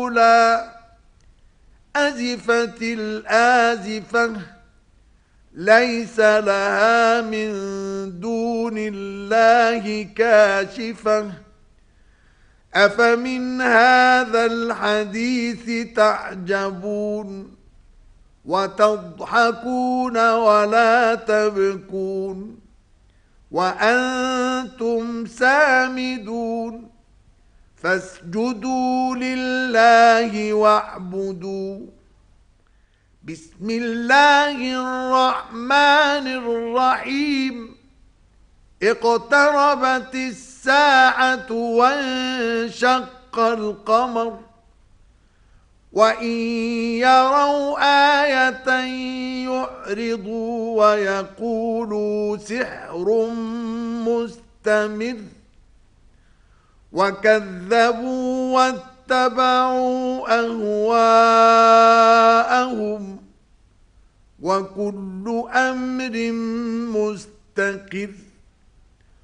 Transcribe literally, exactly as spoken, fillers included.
الأولى أزفت الآزفة ليس لها من دون الله كاشفة أفمن هذا الحديث تعجبون وتضحكون ولا تبكون وأنتم سامدون فاسجدوا لله واعبدوا. بسم الله الرحمن الرحيم. اقتربت الساعة وانشق القمر وإن يروا آية يعرضوا ويقولوا سحر مستمر وكذبوا واتبعوا أهواءهم وكل أمر مستقر